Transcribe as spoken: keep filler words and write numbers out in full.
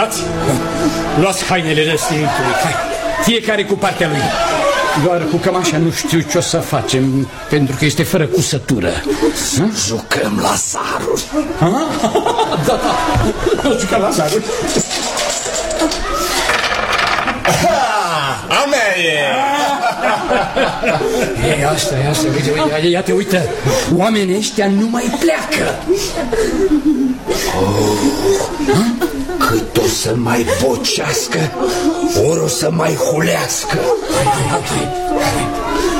Luați, luați hainele răstinitului. Hai, fiecare cu partea lui. Doar cu cămașa nu știu ce o să facem, pentru că este fără cusătură. Să jucăm la zaruri. Da, da, jucăm la zaruri. A mea e! E, asta e, asta, uite, uite, ia te uită. Oamenii ăștia nu mai pleacă. Oh, cât o să mai bocească, ori o să mai hulească. Hai, hai, hai, hai.